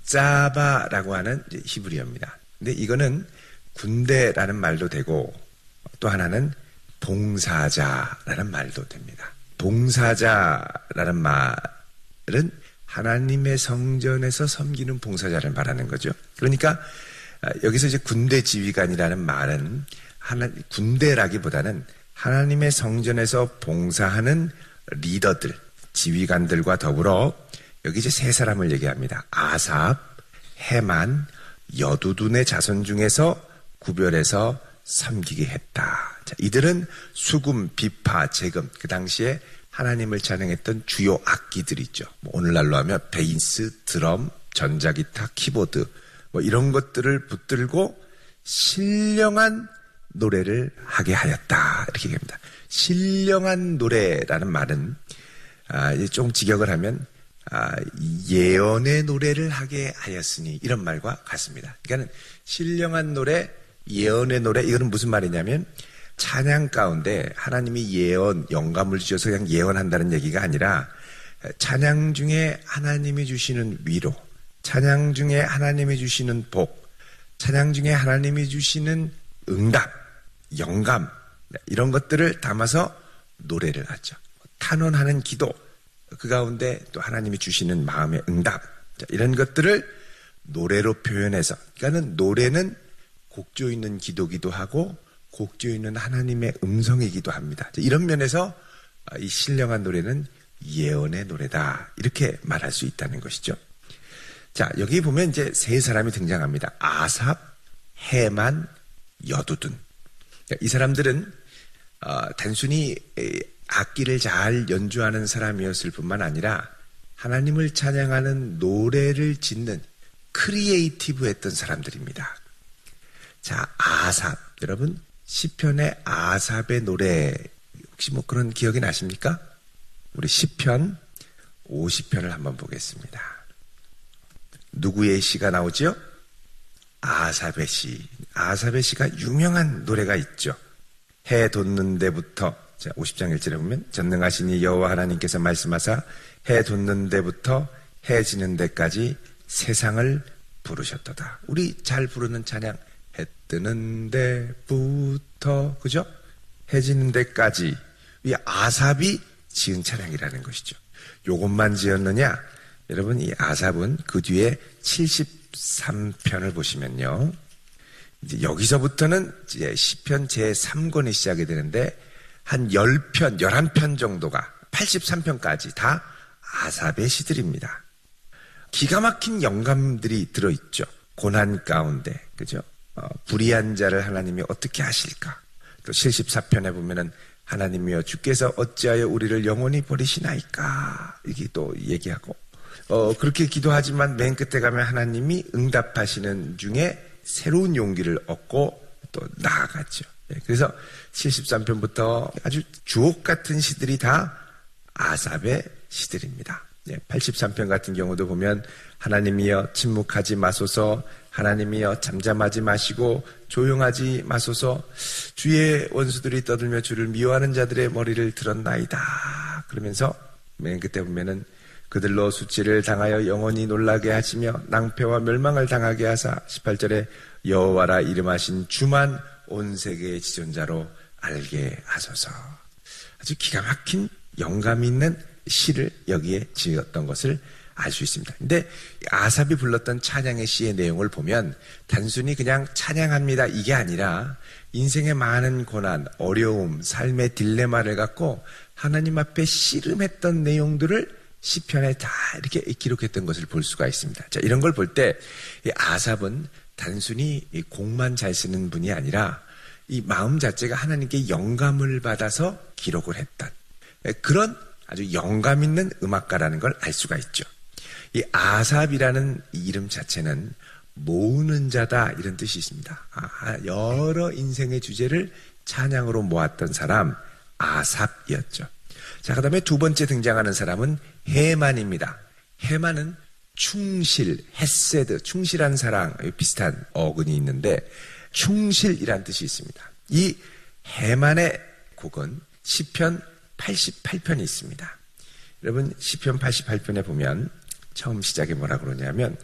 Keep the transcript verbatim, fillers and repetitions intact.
짭자바라고 하는 히브리어입니다. 근데 이거는 군대라는 말도 되고 또 하나는 봉사자라는 말도 됩니다. 봉사자라는 말은 하나님의 성전에서 섬기는 봉사자를 말하는 거죠. 그러니까 여기서 이제 군대 지휘관이라는 말은 하나, 군대라기보다는 하나님의 성전에서 봉사하는 리더들, 지휘관들과 더불어 여기 이제 세 사람을 얘기합니다. 아삽, 헤만, 여두둔의 자손 중에서 구별해서 섬기게 했다. 자, 이들은 수금, 비파, 재금, 그 당시에 하나님을 찬양했던 주요 악기들 있죠. 뭐 오늘날로 하면 베이스, 드럼, 전자기타, 키보드 뭐 이런 것들을 붙들고 신령한 노래를 하게 하였다. 이렇게 얘기합니다. 신령한 노래라는 말은 아, 이제 좀 직역을 하면 아, 예언의 노래를 하게 하였으니 이런 말과 같습니다. 그러니까 신령한 노래, 예언의 노래 이거는 무슨 말이냐면 찬양 가운데 하나님이 예언, 영감을 주셔서 그냥 예언한다는 얘기가 아니라 찬양 중에 하나님이 주시는 위로, 찬양 중에 하나님이 주시는 복, 찬양 중에 하나님이 주시는 응답, 영감 이런 것들을 담아서 노래를 하죠. 탄원하는 기도, 그 가운데 또 하나님이 주시는 마음의 응답 이런 것들을 노래로 표현해서 그러니까는 노래는 곡조 있는 기도기도 하고 곡조 있는 하나님의 음성이기도 합니다. 이런 면에서 이 신령한 노래는 예언의 노래다 이렇게 말할 수 있다는 것이죠. 자, 여기 보면 이제 세 사람이 등장합니다. 아삽, 헤만, 여두둔. 이 사람들은 어, 단순히 악기를 잘 연주하는 사람이었을 뿐만 아니라 하나님을 찬양하는 노래를 짓는 크리에이티브했던 사람들입니다. 자, 아삽 여러분 시편의 아삽의 노래 혹시 뭐 그런 기억이 나십니까? 우리 시편 오십 편을 한번 보겠습니다. 누구의 시가 나오죠? 아삽의 시. 아삽의 시가 유명한 노래가 있죠. 해 돋는 데부터 자, 오십 장 일 절에 보면 전능하신 이 여호와 하나님께서 말씀하사 해 돋는 데부터 해 지는 데까지 세상을 부르셨도다. 우리 잘 부르는 찬양 해 뜨는 데부터 그죠? 해 지는 데까지 이 아삽이 지은 찬양이라는 것이죠. 요것만 지었느냐? 여러분 이 아삽은 그 뒤에 칠십삼 편을 보시면요. 이제 여기서부터는 이제 시편 제삼 권이 시작이 되는데 한 십 편, 열한 편 정도가 팔십삼 편까지 다 아삽의 시들입니다. 기가 막힌 영감들이 들어있죠. 고난 가운데, 그죠? 어, 불의한 자를 하나님이 어떻게 하실까? 또 칠십사 편에 보면은 하나님이여 주께서 어찌하여 우리를 영원히 버리시나이까? 이렇게 또 얘기하고, 어, 그렇게 기도하지만 맨 끝에 가면 하나님이 응답하시는 중에 새로운 용기를 얻고 또 나아갔죠. 네, 그래서 칠십삼 편부터 아주 주옥 같은 시들이 다 아삽의 시들입니다. 네, 팔십삼 편 같은 경우도 보면 하나님이여 침묵하지 마소서, 하나님이여 잠잠하지 마시고 조용하지 마소서, 주의 원수들이 떠들며 주를 미워하는 자들의 머리를 들었나이다. 그러면서 맨 끝에 보면은 그들로 수치를 당하여 영원히 놀라게 하시며 낭패와 멸망을 당하게 하사 십팔 절에 여호와라 이름하신 주만 온 세계의 지존자로 알게 하소서. 아주 기가 막힌 영감 있는 시를 여기에 지었던 것을 알 수 있습니다. 근데 아삽이 불렀던 찬양의 시의 내용을 보면 단순히 그냥 찬양합니다 이게 아니라 인생의 많은 고난, 어려움, 삶의 딜레마를 갖고 하나님 앞에 씨름했던 내용들을 시편에 다 이렇게 기록했던 것을 볼 수가 있습니다. 자, 이런 걸 볼 때 아삽은 단순히 곡만 잘 쓰는 분이 아니라 이 마음 자체가 하나님께 영감을 받아서 기록을 했던 그런 아주 영감 있는 음악가라는 걸 알 수가 있죠. 이 아삽이라는 이 이름 자체는 모으는 자다 이런 뜻이 있습니다. 아, 여러 인생의 주제를 찬양으로 모았던 사람 아삽이었죠. 자, 그 다음에 두 번째 등장하는 사람은 헤만입니다. 헤만은 충실, 헤세드, 충실한 사랑 비슷한 어근이 있는데 충실이란 뜻이 있습니다. 이 헤만의 곡은 시편 팔십팔 편이 있습니다. 여러분 시편 팔십팔 편에 보면 처음 시작에 뭐라 그러냐면